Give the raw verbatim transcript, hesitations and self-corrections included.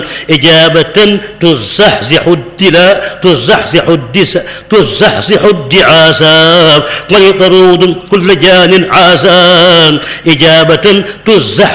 إجابة تزحزح الدلاء تزحزح الدس تزحزح الدعاسة، ويطرود كل جان عاسى. إجابة تزحزح